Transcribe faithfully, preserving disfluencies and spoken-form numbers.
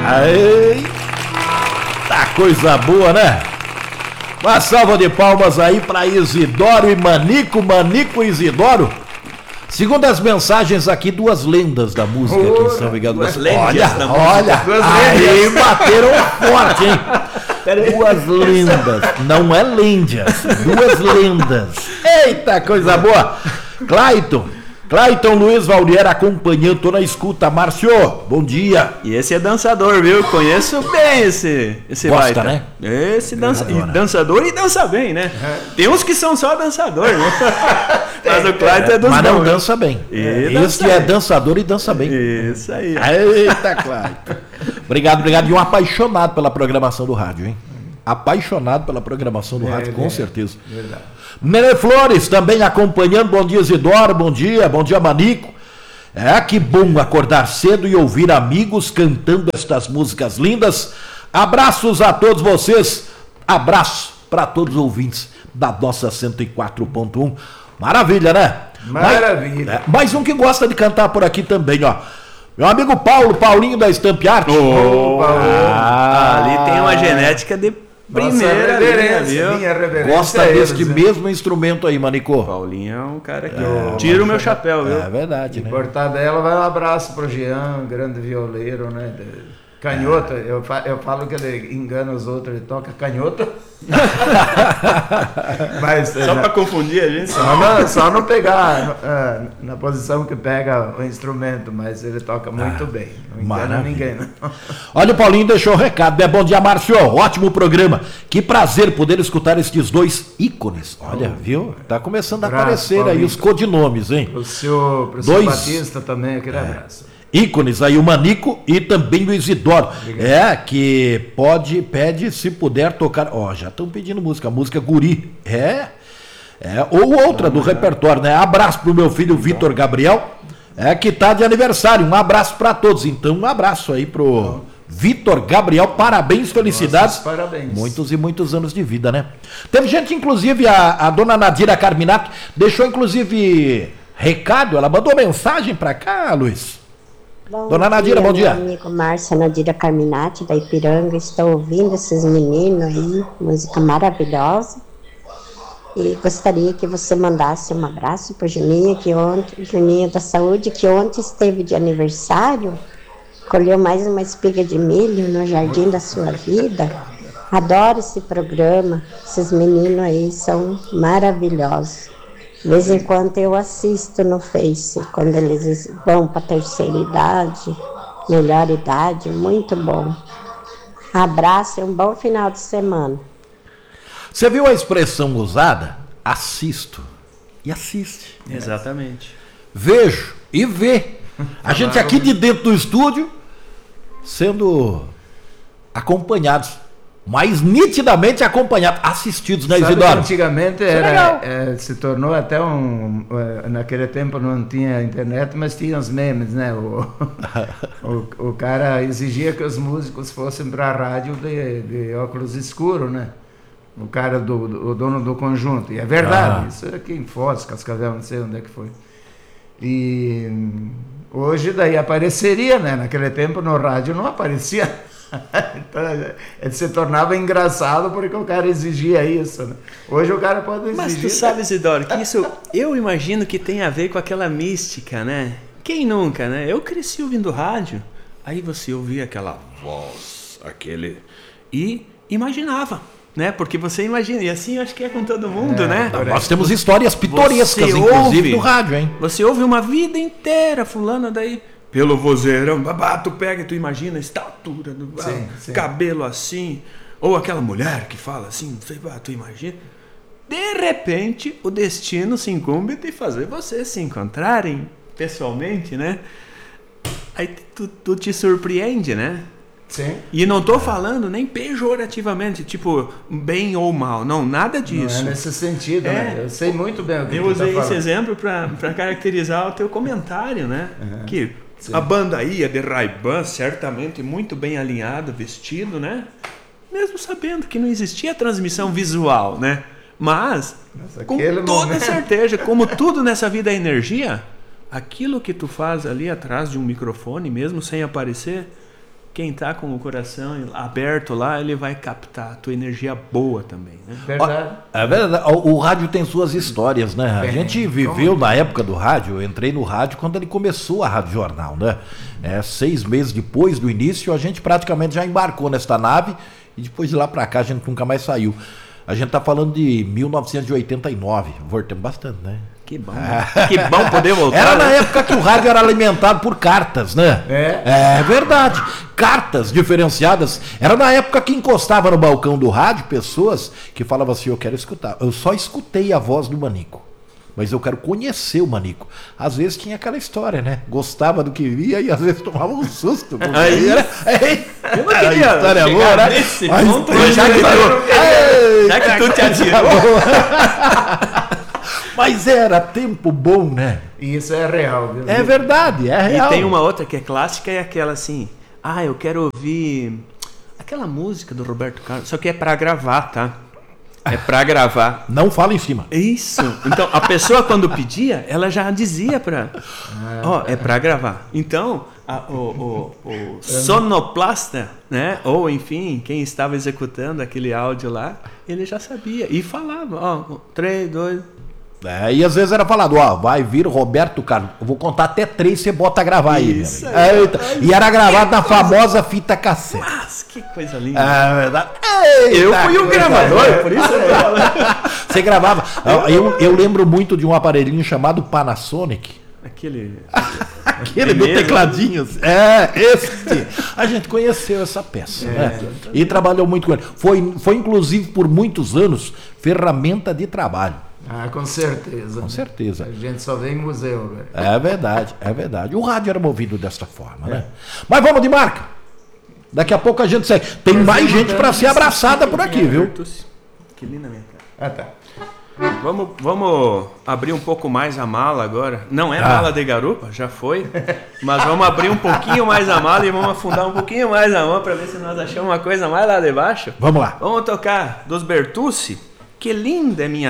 Eita, coisa boa, né? Uma salva de palmas aí para Isidoro e Manico, Manico e Isidoro. Segundo as mensagens aqui, duas lendas da música aqui em São Miguel do Oeste. Olha, da olha, música. aí bateram forte, hein? Duas lendas, não é lendas, duas lendas. Eita, coisa boa. Clayton, Clayton Luiz Valdier acompanhando, tô na escuta. Márcio, bom dia. E esse é dançador, viu? Conheço bem esse, esse Gosta, baita. né? Esse dança, e dançador e dança bem, né? É. Tem uns que são só dançador, né? Mas o Clayton é dos Mas não bons, dança bem. E Esse é dançador e dança bem. Isso aí. Eita, Clayton. Obrigado, obrigado. E um apaixonado pela programação do rádio, hein? Apaixonado pela programação do é, rádio, com é, certeza. Verdade. Nenê Flores também acompanhando. Bom dia, Isidoro. Bom dia, bom dia, Manico. É, que bom acordar cedo e ouvir amigos cantando estas músicas lindas. Abraços a todos vocês. Abraço para todos os ouvintes da nossa cento e quatro ponto um. Maravilha, né? Maravilha. Mais, é, mais um que gosta de cantar por aqui também, ó. Meu amigo Paulo, Paulinho da Stamp Art. Oh, oh, ah, ali tem uma genética de primeira, reverência, minha reverência. Gosta deste mesmo instrumento aí, Manico. Paulinho é um cara que é, tira o meu chapéu, viu? É verdade, né? Cortar dela, vai um abraço pro Jean, grande violeiro, né? Canhota, é. eu, fa- eu falo que ele engana os outros, ele toca canhota. Mas, só para confundir a gente. Só não, só não pegar uh, na posição que pega o instrumento, mas ele toca muito ah, bem. Não engana ninguém. Não. Olha, o Paulinho deixou o recado, né? Bom dia, Márcio. Ótimo programa. Que prazer poder escutar estes dois ícones. Olha, oh, viu? Tá começando a abraço, aparecer Paulinho. Aí os codinomes, hein? Pro senhor, pro senhor Batista também, aquele é. abraço. Ícones aí, o Manico e também o Isidoro. Obrigado. É, que pode, pede, se puder tocar. Ó, já estão pedindo música, música Guri. É, é ou outra do repertório, né? Abraço pro meu filho Vitor Gabriel, é, que tá de aniversário. Um abraço para todos. Então, um abraço aí pro Vitor Gabriel. Parabéns, felicidades. Nossa, parabéns. Muitos e muitos anos de vida, né? Teve gente, inclusive, a, a dona Nadira Carminato, deixou, inclusive, recado. Ela mandou mensagem para cá, Luiz. Bom Dona Nadira, dia, bom dia. Meu amigo Márcio, Nadira Carminati, da Ipiranga. Estou ouvindo esses meninos aí, música maravilhosa. E gostaria que você mandasse um abraço para o Juninho, que ontem, Juninho da Saúde, que ontem esteve de aniversário, colheu mais uma espiga de milho no Jardim da Sua Vida. Adoro esse programa, esses meninos aí são maravilhosos. De vez em quando eu assisto no Face, quando eles vão para a terceira idade, melhor idade, muito bom. Abraço e um bom final de semana. Você viu a expressão usada? Assisto e assiste. Exatamente. Vejo e vê. A gente aqui de dentro do estúdio sendo acompanhados. Mais nitidamente acompanhados, assistidos, né, Sabe Isidoro? Que antigamente era, é, se tornou até um... Naquele tempo não tinha internet, mas tinha os memes, né? O, o, o cara exigia que os músicos fossem para a rádio de, de óculos escuros, né? O cara, do, do, o dono do conjunto. E é verdade, ah. Isso era aqui em Foz, Cascavel, não sei onde é que foi. E hoje daí apareceria, né? Naquele tempo no rádio não aparecia. Então, ele se tornava engraçado porque o cara exigia isso, né? Hoje o cara pode exigir. Mas tu sabe, Isidoro, que isso eu imagino que tem a ver com aquela mística, né? Quem nunca, né? Eu cresci ouvindo rádio, aí você ouvia aquela voz, aquele... E imaginava, né? Porque você imagina, e assim eu acho que é com todo mundo, é, né? Nós temos histórias pitorescas, inclusive, do rádio, hein? Você ouve uma vida inteira, fulano, daí... Pelo vozeirão, babá, tu pega e tu imagina a estatura do sim, ah, sim. cabelo assim, ou aquela mulher que fala assim, tu imagina. De repente, o destino se incumbe de fazer vocês se encontrarem pessoalmente, né? Aí tu, tu te surpreende, né? Sim. E não tô falando nem pejorativamente, tipo, bem ou mal, não, nada disso. Não é nesse sentido, é, né? Eu sei muito bem o que eu tu usei tá esse exemplo para caracterizar o teu comentário, né? Uhum. Que sim. A banda ia de Ray-Ban, certamente muito bem alinhado, vestido, né? Mesmo sabendo que não existia transmissão visual, né? Mas, Mas com toda momento... certeza, como tudo nessa vida é energia, aquilo que tu faz ali atrás de um microfone, mesmo sem aparecer, quem tá com o coração aberto lá, ele vai captar a tua energia boa também, né? Verdade. É verdade. O, o rádio tem suas histórias, né? A Bem, gente viveu na época do rádio, eu entrei no rádio quando ele começou a Rádio Jornal, né? É, seis meses depois do início, a gente praticamente já embarcou nesta nave e depois de lá pra cá a gente nunca mais saiu. A gente tá falando de mil novecentos e oitenta e nove, voltamos bastante, né? Que bom, né? Que bom poder voltar. Era na né? época que o rádio era alimentado por cartas, né? É. É verdade. Cartas diferenciadas. Era na época que encostava no balcão do rádio pessoas que falavam assim, eu quero escutar. Eu só escutei a voz do Manico, mas eu quero conhecer o Manico. Às vezes tinha aquela história, né? Gostava do que via e às vezes tomava um susto. Aí, era... Ei, eu não queria a história chegar boa, né? nesse Mas, ponto, mas já, que tu... já que tu te atirou. Mas era tempo bom, né? Isso é real. Viu? É verdade, é real. E tem uma outra que é clássica, é aquela assim, ah, eu quero ouvir aquela música do Roberto Carlos, só que é pra gravar, tá? É pra gravar. Não fala em cima. Isso. Então, a pessoa quando pedia, ela já dizia pra... Ó, oh, é pra gravar. Então, a, o, o, o sonoplasta, né? Ou, enfim, quem estava executando aquele áudio lá, ele já sabia. E falava, ó, oh, três, dois... É, e às vezes era falado, ó, vai vir Roberto Carlos, eu vou contar até três, você bota a gravar aí. Isso aí. É, então, e era gravado na famosa fita cassete. Mas, que coisa linda. É verdade. Eu fui um gravador, é. por isso eu falo. Você gravava. Eu, eu lembro muito de um aparelhinho chamado Panasonic. Aquele... Aquele É do mesmo? tecladinho. É, esse. A gente conheceu essa peça, né? E trabalhou muito com ele. Foi, foi inclusive, por muitos anos, ferramenta de trabalho. Ah, com certeza. Com certeza. A gente só vê em museu, velho. É verdade, é verdade. O rádio era movido desta forma, né? Mas vamos de marca. Daqui a pouco a gente segue. Tem mais gente para ser abraçada por aqui, viu? Que linda minha cara. Ah, tá. Vamos, vamos abrir um pouco mais a mala agora. Não é Ah. mala de garupa, já foi. Mas vamos abrir um pouquinho mais a mala e vamos afundar um pouquinho mais a mão para ver se nós achamos uma coisa mais lá de baixo. Vamos lá. Vamos tocar dos Bertucci. Que linda é minha